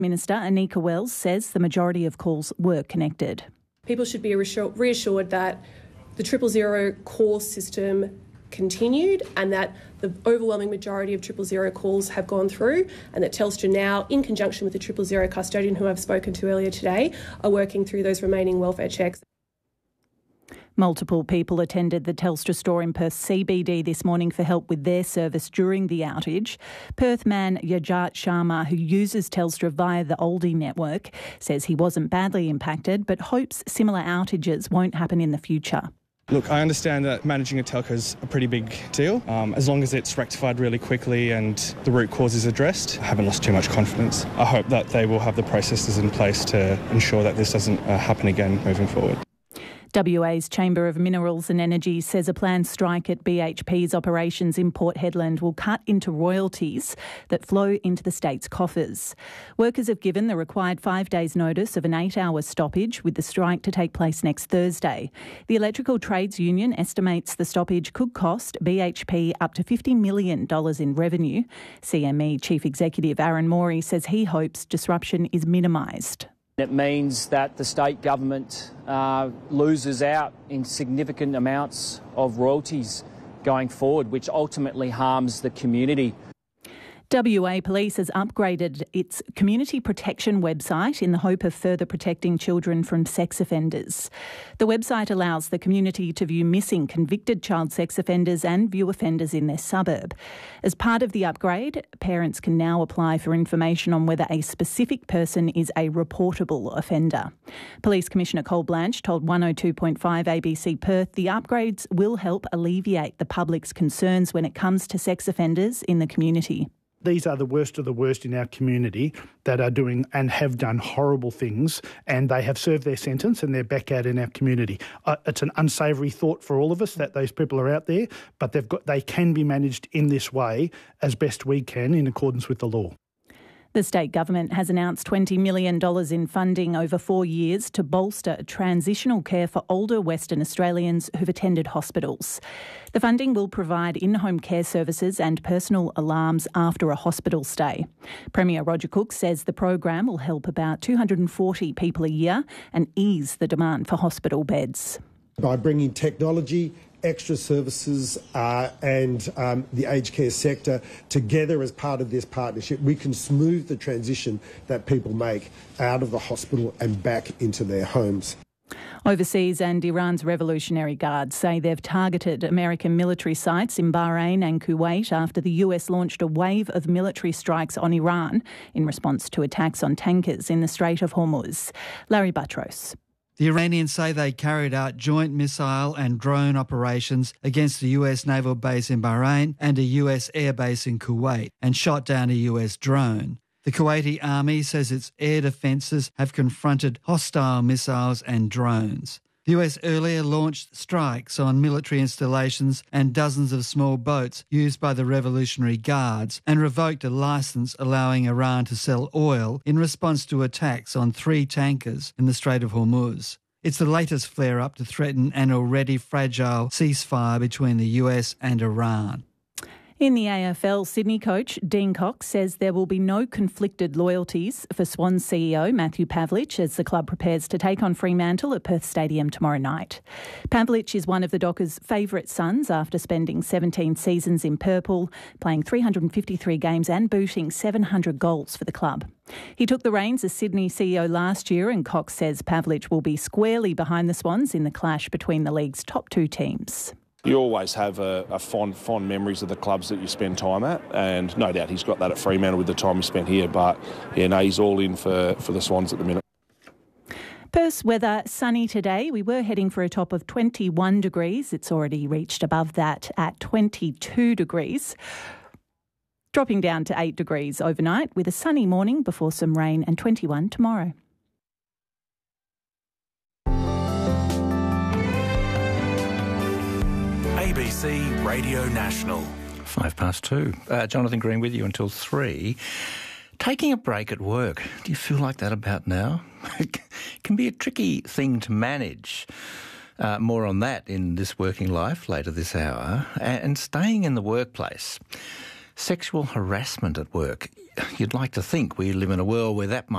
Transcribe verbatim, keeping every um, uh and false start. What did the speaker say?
Minister Anika Wells says the majority of calls were connected. People should be reassured that the triple zero call system continued and that the overwhelming majority of triple zero calls have gone through, and that Telstra now, in conjunction with the triple zero custodian who I've spoken to earlier today, are working through those remaining welfare checks. Multiple people attended the Telstra store in Perth C B D this morning for help with their service during the outage. Perth man Yajat Sharma, who uses Telstra via the Aldi network, says he wasn't badly impacted but hopes similar outages won't happen in the future. Look, I understand that managing a telco is a pretty big deal. Um, as long as it's rectified really quickly and the root cause is addressed, I haven't lost too much confidence. I hope that they will have the processes in place to ensure that this doesn't uh, happen again moving forward. W A's Chamber of Minerals and Energy says a planned strike at B H P's operations in Port Hedland will cut into royalties that flow into the state's coffers. Workers have given the required five days' notice of an eight-hour stoppage, with the strike to take place next Thursday. The Electrical Trades Union estimates the stoppage could cost B H P up to fifty million dollars in revenue. C M E Chief Executive Aaron Morey says he hopes disruption is minimised. It means that the state government uh, loses out in significant amounts of royalties going forward, which ultimately harms the community. W A Police has upgraded its community protection website in the hope of further protecting children from sex offenders. The website allows the community to view missing convicted child sex offenders and view offenders in their suburb. As part of the upgrade, parents can now apply for information on whether a specific person is a reportable offender. Police Commissioner Cole Blanche told one oh two point five A B C Perth the upgrades will help alleviate the public's concerns when it comes to sex offenders in the community. These are the worst of the worst in our community that are doing and have done horrible things, and they have served their sentence and they're back out in our community. Uh, it's an unsavoury thought for all of us that those people are out there, but they've got they can be managed in this way as best we can in accordance with the law. The state government has announced twenty million dollars in funding over four years to bolster transitional care for older Western Australians who've attended hospitals. The funding will provide in-home care services and personal alarms after a hospital stay. Premier Roger Cook says the program will help about two hundred forty people a year and ease the demand for hospital beds. By bringing technology, extra services uh, and um, the aged care sector together as part of this partnership, we can smooth the transition that people make out of the hospital and back into their homes. Overseas, and Iran's Revolutionary Guard say they've targeted American military sites in Bahrain and Kuwait after the U S launched a wave of military strikes on Iran in response to attacks on tankers in the Strait of Hormuz. Larry Buttrose. The Iranians say they carried out joint missile and drone operations against a U S naval base in Bahrain and a U S air base in Kuwait and shot down a U S drone. The Kuwaiti army says its air defences have confronted hostile missiles and drones. The U S earlier launched strikes on military installations and dozens of small boats used by the Revolutionary Guards and revoked a licence allowing Iran to sell oil in response to attacks on three tankers in the Strait of Hormuz. It's the latest flare-up to threaten an already fragile ceasefire between the U S and Iran. In the A F L, Sydney coach Dean Cox says there will be no conflicted loyalties for Swans C E O Matthew Pavlich as the club prepares to take on Fremantle at Perth Stadium tomorrow night. Pavlich is one of the Dockers' favourite sons after spending seventeen seasons in purple, playing three hundred fifty-three games and booting seven hundred goals for the club. He took the reins as Sydney C E O last year, and Cox says Pavlich will be squarely behind the Swans in the clash between the league's top two teams. You always have a, a fond fond memories of the clubs that you spend time at, and no doubt he's got that at Fremantle with the time he spent here, but yeah, no, he's all in for, for the Swans at the minute. Perth's weather sunny today. We were heading for a top of twenty-one degrees. It's already reached above that at twenty-two degrees. Dropping down to eight degrees overnight with a sunny morning before some rain, and twenty-one tomorrow. A B C Radio National. Five past two. Uh, Jonathan Green with you until three. Taking a break at work. Do you feel like that about now? It can be a tricky thing to manage. Uh, more on that in This Working Life later this hour. And staying in the workplace. Sexual harassment at work. you'd like to think we live in a world where that might